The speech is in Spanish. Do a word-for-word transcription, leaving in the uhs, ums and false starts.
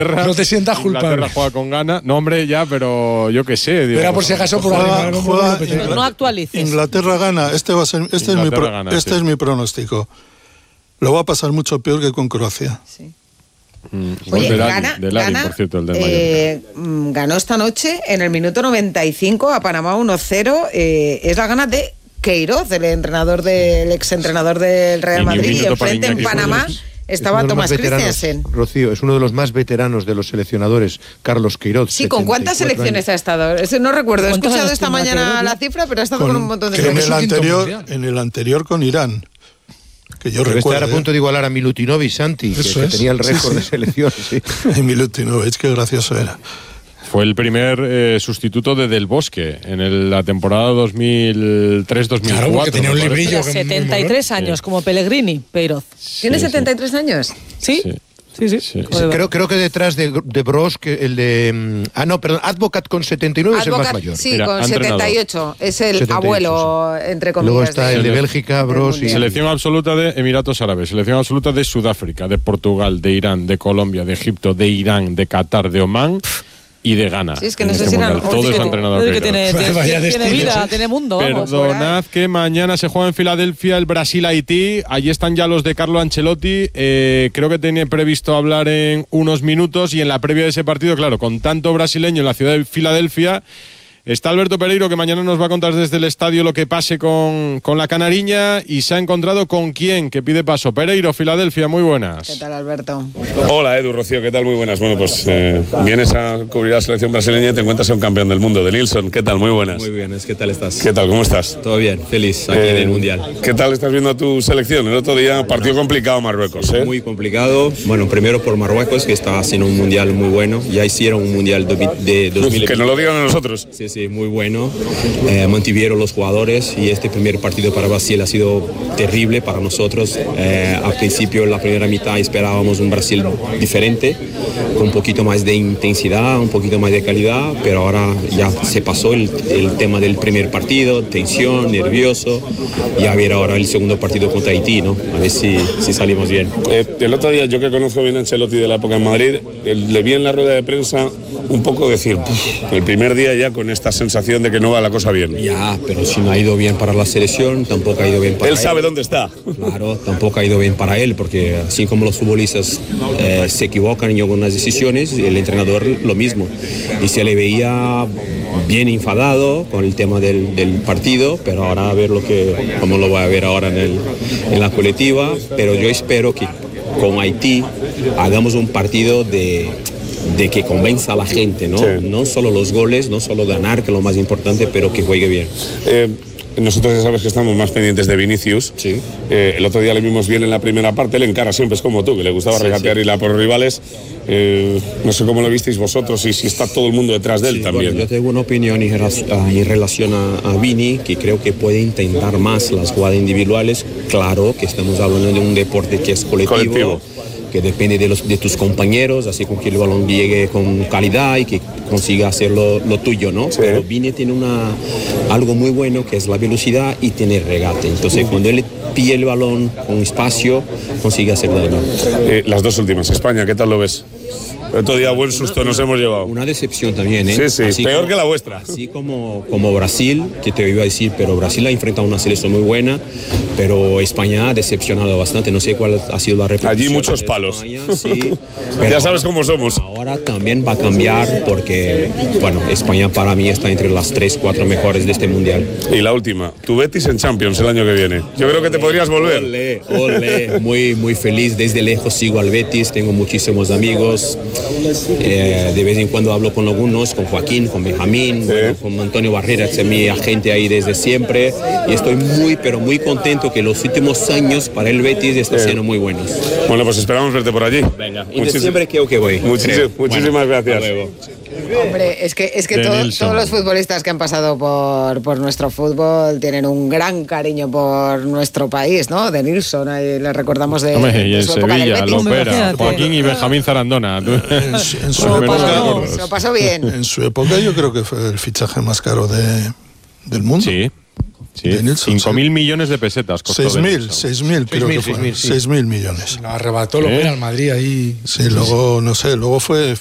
No te sientas culpable. Inglaterra juega con Ghana. No, hombre, ya, pero yo qué sé. Digo, Era por si acaso por juega, juega, no, no actualices. Inglaterra gana. Este va a ser, este es mi pro, gana, este sí. es mi pronóstico. Lo va a pasar mucho peor que con Croacia. Sí. Mm, Oye, de gana, Larin, de Larin, gana, por cierto, el de eh, ganó esta noche en el minuto noventa y cinco a Panamá uno cero. Eh, es la gana de Queiroz, el entrenador del exentrenador del Real Madrid, y enfrente en Panamá estaba Tomás Christiansen. Rocío, es uno de los más veteranos de los seleccionadores, Carlos Queiroz. Sí, ¿con cuántas selecciones ha estado? Ese no recuerdo, he escuchado esta mañana la cifra, pero ha estado con, con un montón de en el selecciones. anterior, en el anterior con Irán. Que yo Debe recuerdo, estar a punto de igualar a Milutinovic, Santi, que, que tenía el récord sí, sí. de selecciones. Sí. Y Milutinovic, qué gracioso era. Fue el primer eh, sustituto de Del Bosque en el, la temporada dos mil tres dos mil cuatro. Claro, porque tenía un librillo. setenta y tres años, sí. como Pellegrini, Queiroz. ¿Tiene sí, setenta y tres sí. años? Sí. sí. Sí, sí. sí. Creo, creo que detrás de, de Broz, que el de... Ah, no, perdón, Advocat con setenta y nueve Advocat, es el más mayor. Sí, Mira, con setenta y ocho. Es el setenta y ocho, abuelo, sí. entre comillas. Luego está de, el de Bélgica, Broz y... Selección absoluta de Emiratos Árabes, selección absoluta de Sudáfrica, de Portugal, de Irán, de Colombia, de Egipto, de Irán, de Qatar, de Omán y de Ghana. Sí, es que no sé si eran... Todo es entrenador que tiene, tiene, tiene, tiene vida, tiene mundo. Vamos. Perdonad que mañana se juega en Filadelfia el Brasil-Haití. Allí están ya los de Carlo Ancelotti. Eh, creo que tenía previsto hablar en unos minutos y en la previa de ese partido, claro, con tanto brasileño en la ciudad de Filadelfia, está Alberto Pereiro, que mañana nos va a contar desde el estadio lo que pase con, con la canariña, y se ha encontrado con quién, que pide paso. Pereiro, Filadelfia, muy buenas. ¿Qué tal, Alberto? Hola, Edu, Rocío, ¿qué tal? Muy buenas. Bueno, pues eh, vienes a cubrir la selección brasileña y te encuentras a un campeón del mundo, de Nilsson. ¿Qué tal? Muy buenas. Muy bien, ¿qué tal estás? ¿Qué tal? ¿Cómo estás? Todo bien, feliz aquí eh, en el Mundial. ¿Qué tal estás viendo a tu selección? El otro día partido bueno, complicado Marruecos, ¿eh? Muy complicado. Bueno, primero por Marruecos, que está haciendo un Mundial muy bueno. Ya hicieron un Mundial de, de dos mil veinte. Que nos lo digan a nosotros. Sí, sí, muy bueno. Eh, mantuvieron los jugadores y este primer partido para Brasil ha sido terrible para nosotros. Eh, al principio, en la primera mitad, esperábamos un Brasil diferente, con un poquito más de intensidad, un poquito más de calidad, pero ahora ya se pasó el, el tema del primer partido, tensión, nervioso, y a ver ahora el segundo partido contra Haití, ¿no? A ver si, si salimos bien. Eh, el otro día, yo que conozco bien a Ancelotti de la época en Madrid, le vi en la rueda de prensa un poco decir, el primer día ya con esta sensación de que no va la cosa bien. Ya, pero si no ha ido bien para la selección, tampoco ha ido bien para él. Él sabe dónde está. Claro, tampoco ha ido bien para él, porque así como los futbolistas eh, se equivocan en algunas decisiones, el entrenador lo mismo. Y se le veía bien enfadado con el tema del, del partido, pero ahora a ver lo que, cómo lo voy a ver ahora en, el, en la colectiva. Pero yo espero que con Haití hagamos un partido de... de que convenza a la gente, ¿no? Sí. No solo los goles, no solo ganar, que es lo más importante, pero que juegue bien. Eh, nosotros ya sabes que estamos más pendientes de Vinicius. Sí. Eh, el otro día le vimos bien en la primera parte, él encara siempre, es como tú, que le gustaba sí, regatear sí. y la por rivales. Eh, no sé cómo lo visteis vosotros y si está todo el mundo detrás de él sí, también. Bueno, yo tengo una opinión en, en relación a, a Vini, que creo que puede intentar más las jugadas individuales. Claro que estamos hablando de un deporte que es colectivo. colectivo. que depende de, los, de tus compañeros, así con que el balón llegue con calidad y que consiga hacer lo, lo tuyo, ¿no? Sí. Pero Vini tiene una, algo muy bueno que es la velocidad y tiene regate. Entonces, cuando él pilla el balón con espacio, consigue hacer daño. Eh, las dos últimas, España, ¿qué tal lo ves? El otro día buen susto nos hemos llevado. Una decepción también, ¿eh? Sí, sí, así peor como, que la vuestra. Así como, como Brasil, que te iba a decir, pero Brasil ha enfrentado una selección muy buena, pero España ha decepcionado bastante. No sé cuál ha sido la repercusión. Allí muchos palos. España, sí, ya sabes cómo somos. Ahora también va a cambiar porque, bueno, España para mí está entre las tres, cuatro mejores de este Mundial. Y la última, tu Betis en Champions el año que viene. Yo creo que te podrías volver. Olé, olé. Muy, muy feliz. Desde lejos sigo al Betis, tengo muchísimos amigos. Eh, de vez en cuando hablo con algunos, con Joaquín, con Benjamín, sí. bueno, con Antonio Barrera, que es mi agente ahí desde siempre, y estoy muy, pero muy contento que los últimos años para el Betis están sí. siendo muy buenos. Bueno, pues esperamos verte por allí. Venga, y Muchis- siempre creo que voy. Muchis- muchísimas bueno, gracias. Hombre, es que, es que todo, todos los futbolistas que han pasado por, por nuestro fútbol tienen un gran cariño por nuestro país, ¿no? De Nilsson, ahí le recordamos de, Hombre, y de en su época Sevilla, del Betis. Lopera, Joaquín y Benjamín Zarandona. En, su- en su Lo época, pasó, se lo pasó bien. En su época yo creo que fue el fichaje más caro de, del mundo. Sí. Sí, cinco mil millones de pesetas costó. seis mil, seis mil creo que fue. seis mil millones. Lo arrebató lo ¿Eh? que era el Madrid ahí. Sí, luego, no sé, luego fue